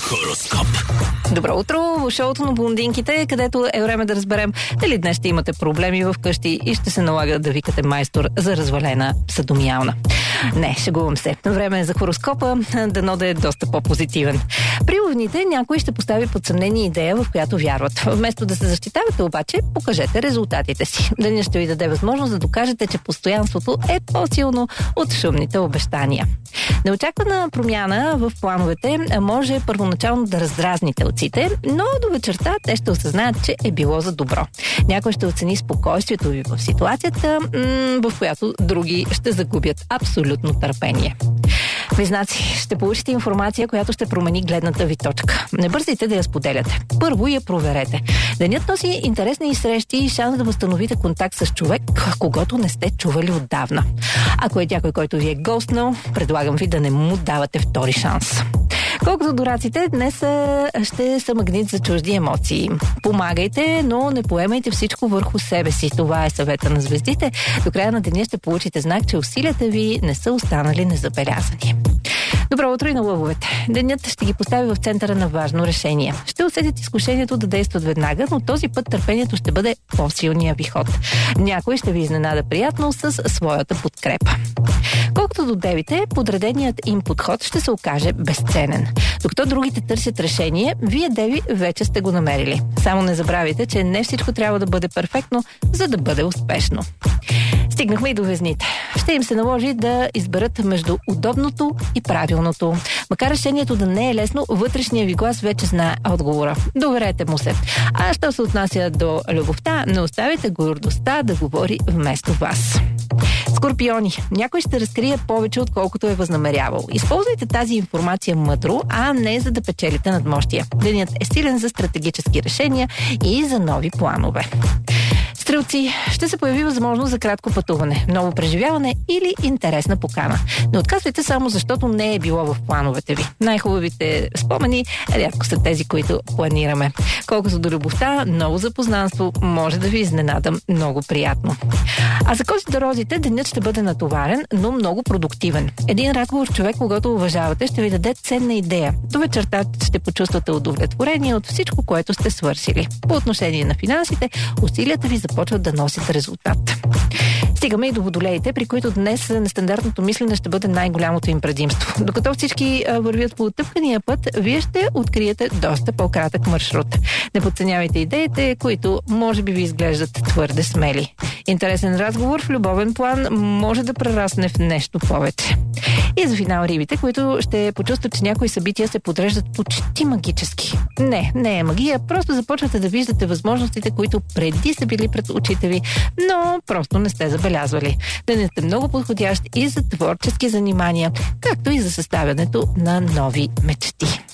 Хороскоп. Добро утро в шоуто на блондинките, където е време да разберем дали днес ще имате проблеми вкъщи и ще се налага да викате майстор за развалена садомиална. Не, шегувам се. Време е за хороскопа, дано да е доста по-позитивен. При ловните някой ще постави под съмнение идея, в която вярват. Вместо да се защитавате обаче, покажете резултатите си. Денят ще ви даде възможност да докажете, че постоянството е по-силно от шумните обещания. Неочаквана промяна в плановете може първоначално да раздразни телците, но до вечерта те ще осъзнаят, че е било за добро. Някой ще оцени спокойствието ви в ситуацията, в която други ще загубят абсолютно търпение. Близнаци, ще получите информация, която ще промени гледната ви точка. Не бързайте да я споделяте. Първо я проверете. Денят носи интересни срещи и шанс да възстановите контакт с човек, когото не сте чували отдавна. Ако е някой, който ви е гостнал, предлагам ви да не му давате втори шанс. Колкото до раците, днес ще са магнит за чужди емоции. Помагайте, но не поемайте всичко върху себе си. Това е съвета на звездите. До края на деня ще получите знак, че усилията ви не са останали незабелязани. Добро утро и на лъвовете. Денят ще ги постави в центъра на важно решение. Ще усетят изкушението да действат веднага, но този път търпението ще бъде по-силния ви ход. Някой ще ви изненада приятно с своята подкрепа. Колкото до девите, подреденият им подход ще се окаже безценен. Докато другите търсят решение, вие, деви, вече сте го намерили. Само не забравяйте, че не всичко трябва да бъде перфектно, за да бъде успешно. Стигнахме и до везните. Ще им се наложи да изберат между удобното и правилното. Макар решението да не е лесно, вътрешния ви глас вече знае отговора. Доверете му се. А що се отнася до любовта, не оставите гордостта да говори вместо вас. Скорпиони, някой ще разкрие повече, отколкото е възнамерявал. Използвайте тази информация мъдро, а не за да печелите надмощия. Денят е силен за стратегически решения и за нови планове. Стрелци, ще се появи възможност за кратко пътуване, ново преживяване или интересна покана. Не отказвайте само защото не е било в плановете ви. Най-хубавите спомени рядко са тези, които планираме. Колкото до любовта, ново запознанство може да ви изненада много приятно. А за козите розите, денят ще бъде натоварен, но много продуктивен. Един разговор с човек, когато уважавате, ще ви даде ценна идея. До вечерта ще почувствате удовлетворение от всичко, което сте свършили. По отношение на финансите, усилията ви започват да носят резултат. Стигаме и до водолеите, при които днес нестандартното мислене ще бъде най-голямото им предимство. Докато всички вървят по оттъпкания път, вие ще откриете доста по-кратък маршрут. Не подценявайте идеите, които може би ви изглеждат твърде смели. Интересен разговор в любовен план може да прерасне в нещо повече. И за финал рибите, които ще почувстват, че някои събития се подреждат почти магически. Не е магия, просто започвате да виждате възможностите, които преди са били пред очите ви, но просто не сте забелязвали. Денят е много подходящ и за творчески занимания, както и за съставянето на нови мечти.